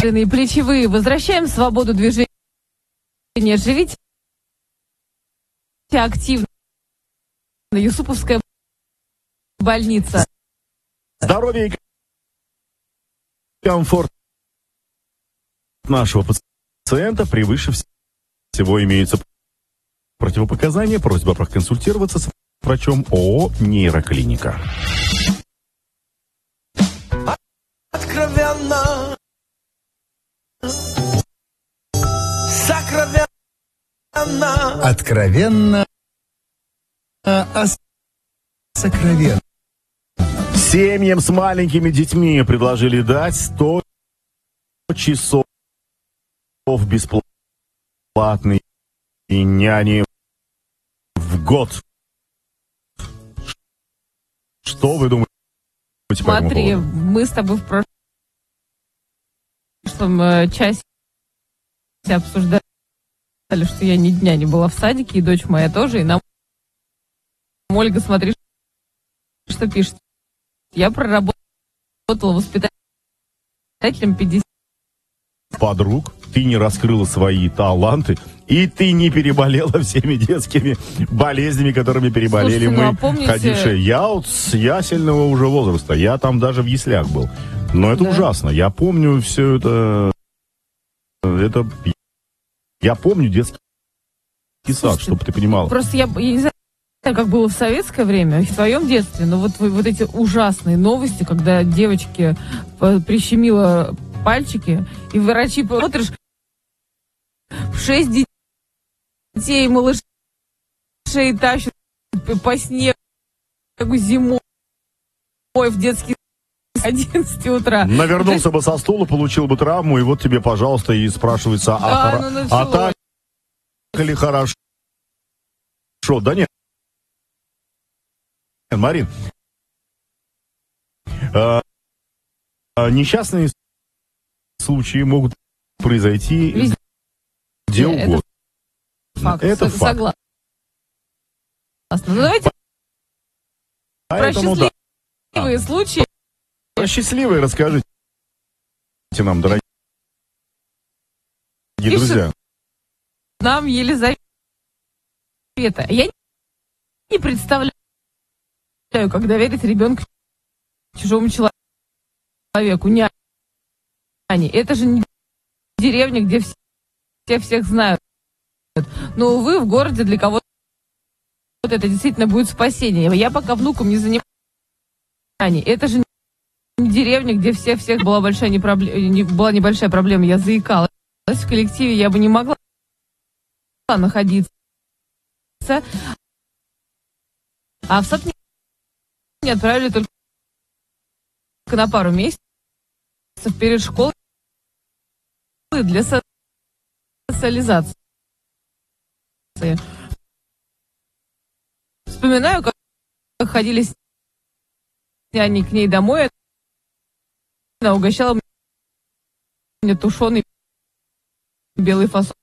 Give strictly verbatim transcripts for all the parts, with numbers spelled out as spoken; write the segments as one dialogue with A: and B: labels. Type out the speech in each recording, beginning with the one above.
A: Плечевые. Возвращаем свободу движения. Живите активно. Юсуповская больница.
B: Здоровье и комфорт нашего пациента превыше всего. Имеются противопоказания. Просьба проконсультироваться с врачом ООО «Нейроклиника».
C: Откровенно, сокровенно,
D: откровенно, а сокровенно.
B: Семьям с маленькими детьми предложили дать сто часов бесплатной няни в год. Что вы думаете?
A: Смотри, мы с тобой в прошлом э, часе обсуждали, что я ни дня не была в садике, и дочь моя тоже, и нам Ольга, смотри, что пишет. Я проработала воспитателем пятьдесят
B: подруг, ты не раскрыла свои таланты, и ты не переболела всеми детскими болезнями, которыми переболели.
A: Слушайте,
B: мы,
A: ну, а помните...
B: ходившие. Я вот с ясельного уже возраста, я там даже в яслях был. Но это да. ужасно. Я помню все это... Это... Я помню детский сад, чтобы ты понимала.
A: Просто я, я не знаю, как было в советское время, в твоем детстве, но вот, вот эти ужасные новости, когда девочки прищемила пальчики, и врачи смотришь, шесть детей, малышей тащат по снегу зимой в детский с одиннадцати утра.
B: Навернулся бы со стула, получил бы травму, и вот тебе, пожалуйста, и спрашивается,
A: да,
B: а,
A: ну,
B: а так ли хорошо? Да нет. Марин, а, а, несчастные случаи могут произойти
A: Везде.
B: где угодно.
A: Это факт.
B: Это
A: С-
B: факт.
A: Согласна. Ну, давайте
B: Поэтому,
A: про счастливые
B: да.
A: случаи.
B: Про счастливые расскажите нам, дорогие
A: Пишет
B: друзья.
A: Нам Елизавета. Я не представляю, как доверить ребенка чужому человеку. Няне. Это же не деревня, где все всех знают. Но, увы, в городе для кого-то вот это действительно будет спасение. Я пока внуком не занимаюсь. Это же не деревня, где все всех была большая не проблема, не, была небольшая проблема. Я заикалась. В коллективе я бы не могла находиться. А в сад меня отправили только на пару месяцев перед школой для социализации. Вспоминаю, как ходили с няней к ней домой. Она угощала мне тушеный белый фасоль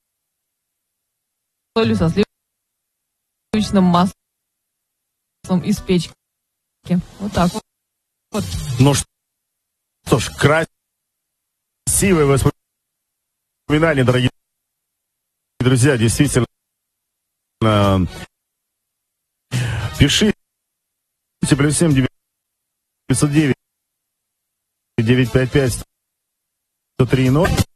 A: со сливочным маслом из печки. Вот так вот. вот.
B: Ну что ж, красивые воспоминания, дорогие друзья, действительно. Пишите плюс семь девятьсот девять девятьсот пятьдесят пять сто три ноль.